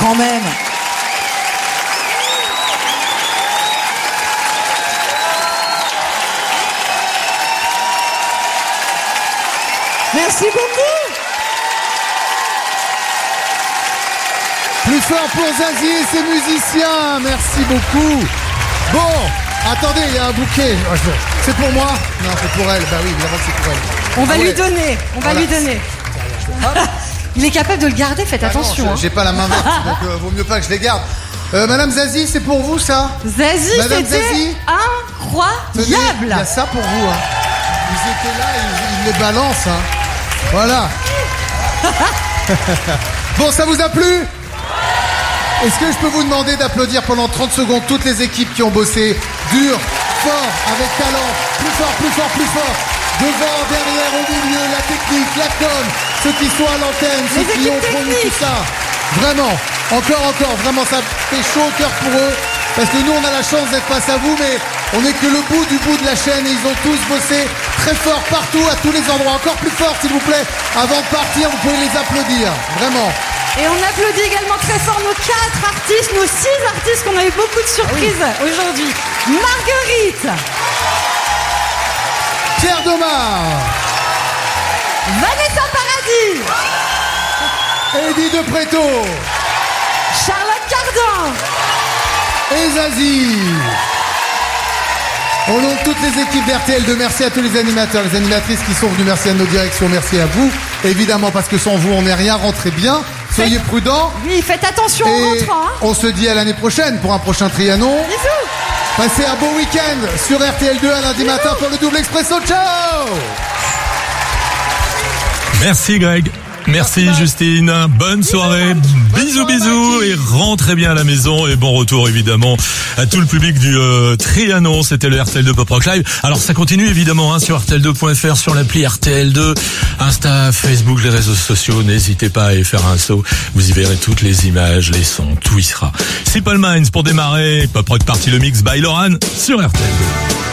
quand même. Merci beaucoup. Plus fort pour Zazie et ses musiciens. Merci beaucoup. Bon, attendez, il y a un bouquet. C'est pour moi? Non, c'est pour elle. Bah oui, évidemment que c'est pour elle. On va lui donner. Lui donner. Il est capable de le garder, faites attention. Non, j'ai pas la main verte, donc vaut mieux pas que je les garde. Madame Zazie, c'est pour vous ça? Zazie, Madame c'était Zazie, incroyable. tenez, il y a ça pour vous. Hein. Ils étaient là, ils les balancent. Hein. Voilà. Bon, ça vous a plu? Est-ce que je peux vous demander d'applaudir pendant 30 secondes toutes les équipes qui ont bossé dur, fort, avec talent, plus fort, plus fort, plus fort. Devant, derrière, au milieu, la technique, la com, ceux qui sont à l'antenne, ceux qui ont produit tout ça. Vraiment, encore, vraiment, ça fait chaud au cœur pour eux. Parce que nous, on a la chance d'être face à vous, mais on n'est que le bout de la chaîne et ils ont tous bossé très fort partout, à tous les endroits. Encore plus fort, s'il vous plaît. Avant de partir, vous pouvez les applaudir. Vraiment. Et on applaudit également très fort nos 4 artistes, nos 6 artistes qu'on a eu beaucoup de surprises aujourd'hui. Marguerite, Pierre Domar, Vanessa Paradis, Eddie De Pretto, Charlotte Cardin et Zazie. Au nom de toutes les équipes d'RTL2, merci à tous les animateurs, les animatrices qui sont venus, merci à nos directions, merci à vous. Évidemment, parce que sans vous, on n'est rien, rentrez bien. Soyez prudents. Oui, faites attention en rentrant. Hein. On se dit à l'année prochaine pour un prochain Trianon. Bisous. Passez un beau week-end sur RTL2 à lundi matin pour le double expresso. Ciao. Merci Greg. Merci Justine, bonne soirée, bisous et rentrez bien à la maison et bon retour évidemment à tout le public du Trianon, c'était le RTL2 Pop Rock Live. Alors ça continue évidemment sur RTL2.fr, sur l'appli RTL2, Insta, Facebook, les réseaux sociaux, n'hésitez pas à y faire un saut, vous y verrez toutes les images, les sons, tout y sera. Simple Minds pour démarrer, Pop Rock Party le mix by Loran sur RTL2.